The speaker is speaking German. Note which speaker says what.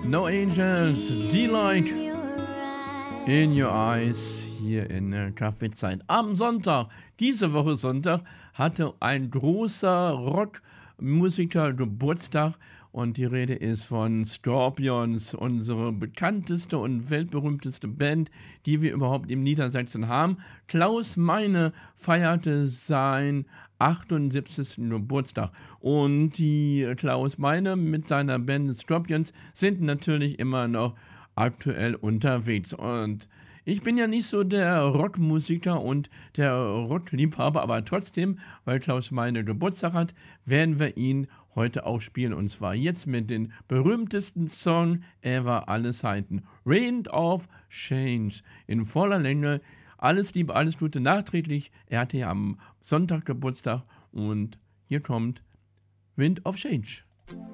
Speaker 1: No Angels, Delight in Your Eyes hier in der Kaffeezeit. Am Sonntag, diese Woche Sonntag, hatte ein großer Rockmusiker Geburtstag und die Rede ist von Scorpions, unsere bekannteste und weltberühmteste Band, die wir überhaupt im Niedersachsen haben. Klaus Meine feierte sein 78. Geburtstag. Und die Klaus Meine mit seiner Band Scorpions sind natürlich immer noch aktuell unterwegs. Und ich bin ja nicht so der Rockmusiker und der Rockliebhaber, aber trotzdem, weil Klaus Meine Geburtstag hat, werden wir ihn heute auch spielen. Und zwar jetzt mit den berühmtesten Song ever aller Zeiten. Reign of Change in voller Länge. Alles Liebe, alles Gute nachträglich. Er hatte ja am Sonntag Geburtstag und hier kommt Wind of Change.